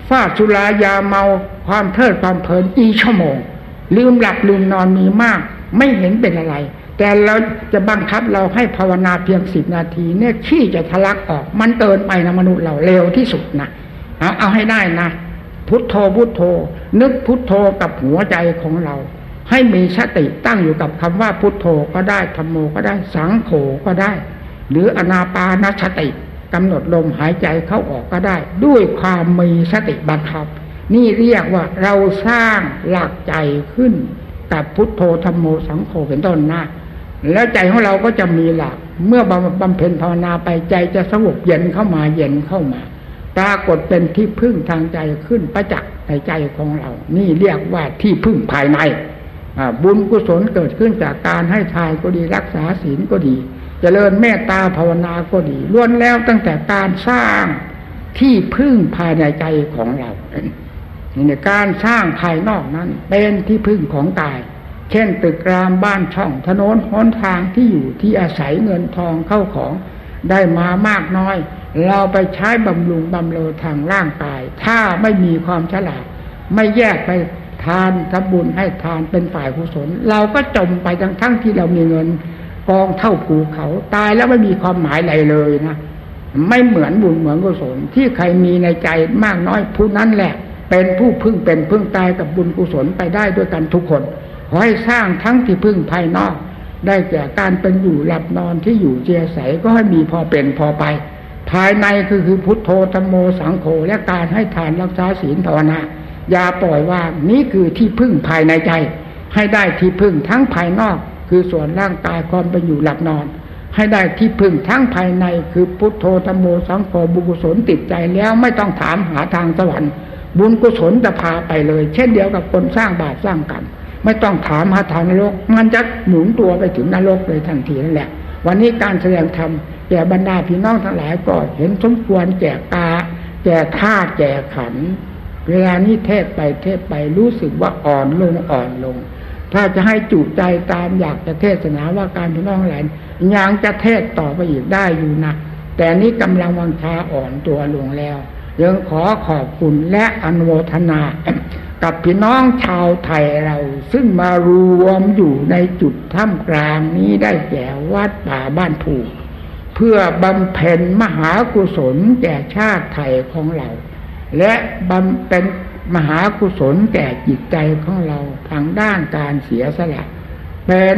ฟาดสุรายาเมาความเพลิดความเพลินอีชั่วโมงลืมหลับลืมนอนมีมากไม่เห็นเป็นอะไรแต่เราจะบังคับเราให้ภาวนาเพียง10 นาทีเนี่ยขี้จะทะลักออกมันเกินไปนะมนุษย์เราเร็วที่สุดนะเอาให้ได้นะพุทโธพุทโธนึกพุทโธกับหัวใจของเราให้มีสติตั้งอยู่กับคำว่าพุทโธก็ได้ธัมโมก็ได้สังโฆก็ได้หรืออานาปานสติกำหนดลมหายใจเข้าออกก็ได้ด้วยความมีสติบังคับนี่เรียกว่าเราสร้างหลักใจขึ้นกับพุทโธธัมโมสังโฆเป็นต้นนะแล้วใจของเราก็จะมีหลักเมื่อบำเพ็ญภาวนาไปใจจะสงบเย็นเข้ามาเย็นเข้ามาปรากฏเป็นที่พึ่งทางใจขึ้นประจักษ์ในใจของเรานี่เรียกว่าที่พึ่งภายในบุญกุศลเกิดขึ้นจากการให้ทานก็ดีรักษาศีลก็ดีเจริญเมตตาภาวนาก็ดีล้วนแล้วตั้งแต่การสร้างที่พึ่งภายในใจของเราในการสร้างภายนอกนั้นเป็นที่พึ่งของกายเช่นตึกรามบ้านช่องถนนหนทางที่อยู่ที่อาศัยเงินทองเข้าของได้มามากน้อยเราไปใช้บำรุงบำเรอทางร่างกายถ้าไม่มีความฉลาดไม่แยกไปทานทำบุญให้ทานเป็นฝ่ายกุศลเราก็จมไปทั้งที่เรามีเงินกองเท่าภูเขาตายแล้วไม่มีความหมายอะไรเลยนะไม่เหมือนบุญเหมือนกุศลที่ใครมีในใจมากน้อยผู้นั้นแหละเป็นผู้พึ่งเป็นพึ่งตายกับบุญกุศลไปได้ด้วยกันทุกคนขอให้สร้างทั้งที่พึ่งภายนอกได้แก่การเป็นอยู่หลับนอนที่อยู่เจียใสก็ให้มีพอเป็นพอไปภายในคือพุทโธธัมโมสังโฆและการให้ทานรักษาศีลภาวนาอย่าปล่อยว่านี้คือที่พึ่งภายในใจให้ได้ที่พึ่งทั้งภายนอกคือส่วนร่างกายความเป็นอยู่หลับนอนให้ได้ที่พึ่งทั้งภายในคือพุทโธธัมโมสังโฆบุญกุศลติดใจแล้วไม่ต้องถามหาทางสวรรค์บุญกุศลจะพาไปเลยเช่นเดียวกับคนสร้างบาปสร้างกรรมไม่ต้องถามหาทางนรกมันจะหมุนตัวไปถึงนรกเลยทันทีนั่นแหละวันนี้การแสดงธรรมแก่บรรดาพี่น้องทั้งหลายก็เห็นสมควรแก่กาแก่ธาตุแก่ขันธ์เวลานี้เทศไปรู้สึกว่าอ่อนลงถ้าจะให้จุใจตามอยากจะเทศนาว่าการพี่น้องหลายยังจะเทศต่อไปอีกได้อยู่นะแต่นี้กำลังวังชาอ่อนตัวลงแล้วยังขอขอบคุณและอนุโมทนากับพี่น้องชาวไทยเราซึ่งมารวมอยู่ในจุดท่ามกลางนี้ได้แก่วัดป่าบ้านผูเพื่อบำเพ็ญมหากุศลแก่ชาติไทยของเราและบำเพ็ญมหากุศลแก่จิตใจของเราทางด้านการเสียสละเป็น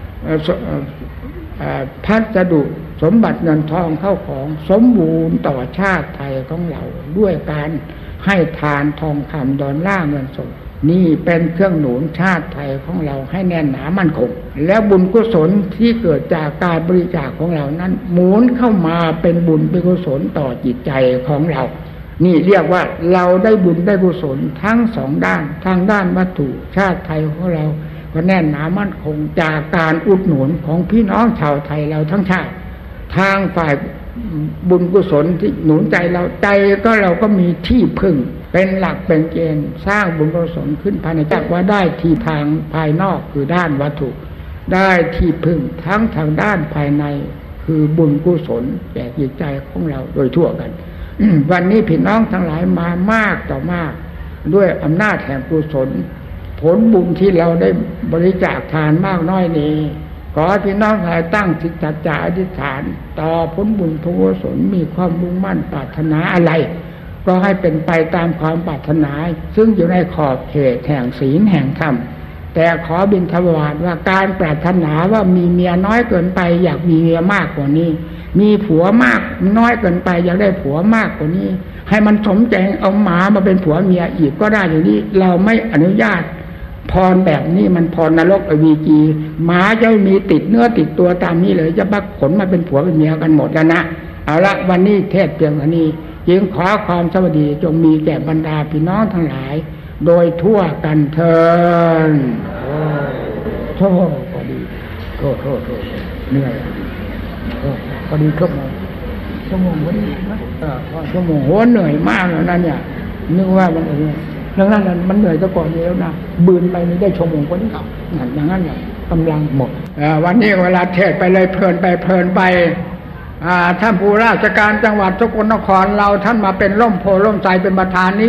พัสดุสมบัติเงินทองเข้าของสมบูรณ์ต่อชาติไทยของเราด้วยการให้ทานทองคำดอลลาร์เงินสดนี่เป็นเครื่องหนุนชาติไทยของเราให้แน่นหนามั่นคงแล้วบุญกุศลที่เกิดจากการบริจาคของเรานั้นหมุนเข้ามาเป็นบุญเป็นกุศลต่อจิตใจของเรานี่เรียกว่าเราได้บุญได้กุศลทั้งสองด้านทางด้านวัตถุชาติไทยของเราก็แน่นหนามั่นคงจากการอุดหนุนของพี่น้องชาวไทยเราทั้งชาติทางฝ่ายบุญกุศลที่หนุนใจเราใจก็เราก็มีที่พึ่งเป็นหลักเป็นเกณฑ์สร้างบุญกุศลขึ้นภายในใจว่าได้ที่ทางภายนอกคือด้านวัตถุได้ที่พึ่งทั้งทางด้านภายในคือบุญกุศลแก่จิตใจของเราโดยทั่วกัน วันนี้พี่น้องทั้งหลายมามากต่อมากด้วยอำนาจแห่งกุศลผลบุญที่เราได้บริจาคทานมากน้อยนี้ขอพี่น้องทั้งหลายตั้งจิตสัจจะอธิษฐานต่อผลบุญผลกุศลมีความมุ่งมั่นปรารถนาอะไรก็ให้เป็นไปตามความปรารถนาซึ่งอยู่ในขอบเขตแห่งศีลแห่งธรรมแต่ขอบิณฑบาตว่าการปรารถนาว่ามีเมียน้อยเกินไปอยากมีเมียมากกว่านี้มีผัวมากน้อยเกินไปอยากได้ผัวมากกว่านี้ให้มันสมใจเอาหมามาเป็นผัวเมียอีกก็ได้อย่างนี้เราไม่อนุญาตพรแบบนี้มันพรนรกอวีจีหมาจะมีติดเนื้อติดตัวตามนี้เลยจะบักขนมาเป็นผัวเป็นเมียกันหมดแล้วนะเอาละวันนี้เทศเพียงเท่านี้จึงขอความสวัสดีจงมีแก่บรรดาพี่น้องทั้งหลายโดยทั่วกันเถิดโทษพอดีโทษเหนื่อยพอดีชั่วโมงวันนี้ชั่วโมงโหเหนื่อยมากแล้วนั่นเนี่ยนึกว่ามันเรื่องนั้นมันเหนื่อยซะก่อนแล้วนะบืนไปนี่ได้ชั่วโมงกว่านี้อย่างนั้นเนี่ยกำลังหมดวันนี้เวลาเทศไปเลยเพลินไปท่านผู้ราชการจังหวัดสกลนครเราท่านมาเป็นร่มโพล่มไทรเป็นประธานนี้